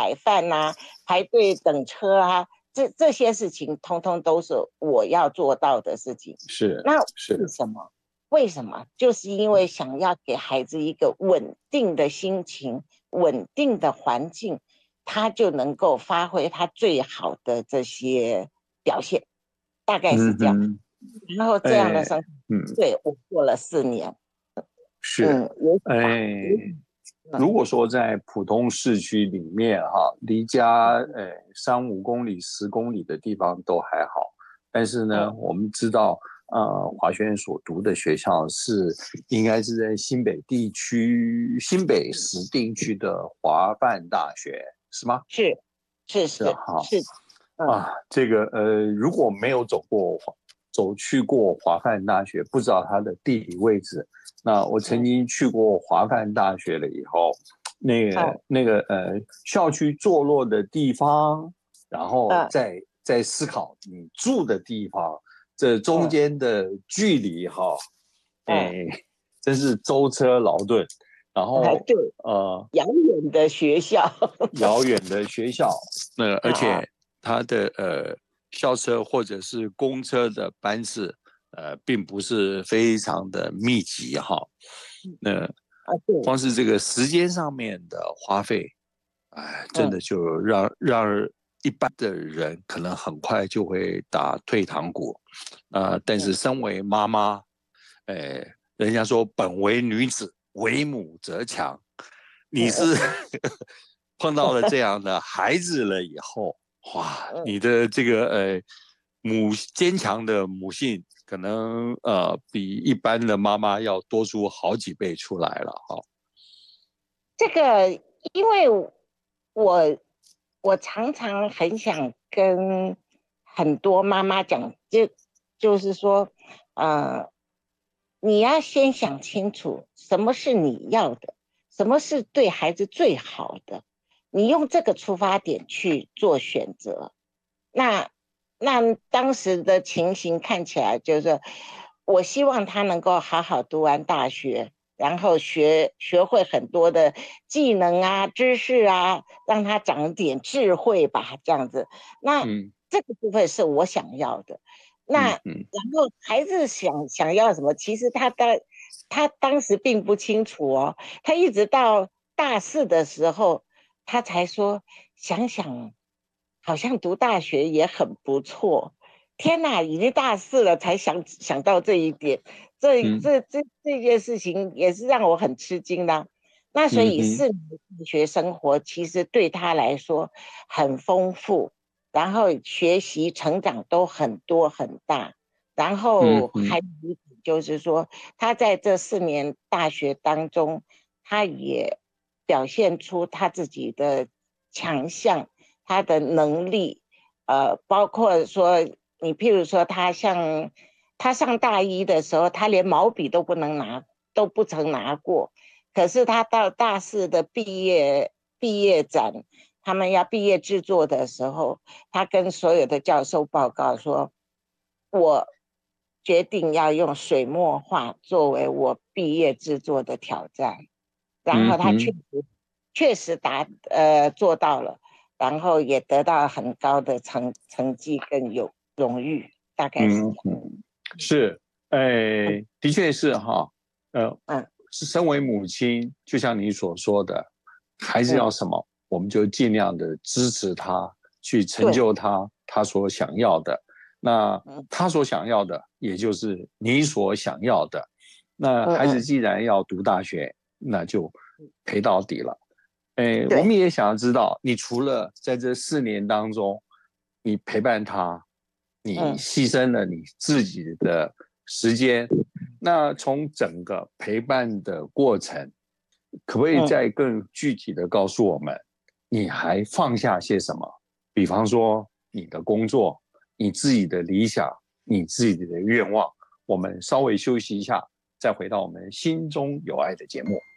买饭啊，排队等车啊，这些事情通通都是我要做到的事情。那为什么？为什么？就是因为想要给孩子一个稳定的心情、稳定的环境，他就能够发挥他最好的这些表现，大概是这样。然后这样的生活，对，我过了4年。 如果说在普通市区里面离家3-5公里、10公里的地方都还好，但是呢，我们知道华轩所读的学校应该是在新北市定区的华范大学，是吗？ 是这个如果没有走去过华范大学，不知道它的地理位置。那我曾经去过华范大学了以后，那个校区坐落的地方，然后再思考你住的地方，这中间的距离真是舟车劳顿。然后遥远的学校， 而且它的校车或者是公车的班次并不是非常的密集光是这个时间上面的花费，真的就让一般的人可能很快就会打退堂鼓但是身为妈妈，人家说本为女子，为母则强。你是碰到了这样的孩子了以后，哇，你的这个坚强的母性，可能比一般的妈妈要多出好几倍出来了这个，因为我常常很想跟很多妈妈讲，就是说，你要先想清楚什么是你要的，什么是对孩子最好的，你用这个出发点去做选择。那当时的情形看起来就是，我希望他能够好好读完大学，然后学会很多的技能啊、知识啊，让他长点智慧吧，这样子。那这个部分是我想要的。然后孩子想要什么，其实他当时并不清楚哦，他一直到大4的时候，他才说想想，好像读大学也很不错。天哪，已经大4了才想到这一点，这件事情也是让我很吃惊的。那所以4年大学生活其实对他来说很丰富，然后学习成长都很多很大，然后还就是说他在这4年大学当中，他也表现出他自己的强项，他的能力，包括说你譬如说他上大1的时候，他连毛笔都不曾拿过，可是他到大4的毕业展，他们要毕业制作的时候，他跟所有的教授报告说，我决定要用水墨画作为我毕业制作的挑战。然后他确实做到了，然后也得到很高的成绩跟荣誉，大概是这样。 是，的确是是身为母亲，就像你所说的，孩子要什么，我们就尽量的支持他，去成就他所想要的。那他所想要的，也就是你所想要的。那孩子既然要读大学，那就陪到底了。我们也想要知道，你除了在这4年当中，你陪伴他，你牺牲了你自己的时间，那从整个陪伴的过程，可不可以再更具体的告诉我们，你还放下些什么？比方说你的工作，你自己的理想，你自己的愿望。我们稍微休息一下，再回到我们心中有爱的节目。